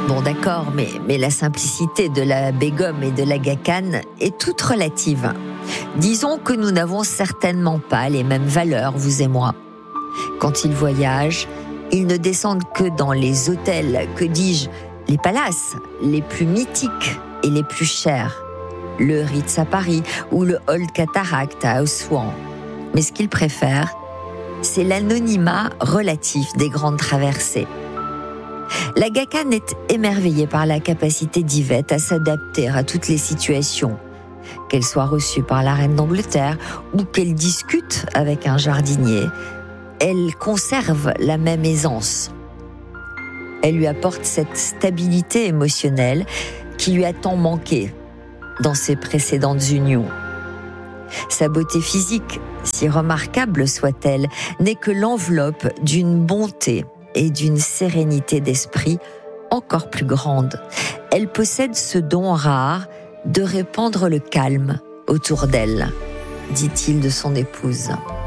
Bon d'accord, mais la simplicité de la Begum et de l'Aga Khan est toute relative. Disons que nous n'avons certainement pas les mêmes valeurs, vous et moi. Quand ils voyagent, ils ne descendent que dans les hôtels, que dis-je, les palaces les plus mythiques et les plus chers. Le Ritz à Paris ou le Old Cataract à Aswan. Mais ce qu'ils préfèrent, c'est l'anonymat relatif des grandes traversées. L'Aga Khan est émerveillée par la capacité d'Yvette à s'adapter à toutes les situations. Qu'elle soit reçue par la reine d'Angleterre ou qu'elle discute avec un jardinier, elle conserve la même aisance. Elle lui apporte cette stabilité émotionnelle qui lui a tant manqué dans ses précédentes unions. Sa beauté physique, si remarquable soit-elle, n'est que l'enveloppe d'une bonté et d'une sérénité d'esprit encore plus grande. Elle possède ce don rare de répandre le calme autour d'elle, dit-il de son épouse.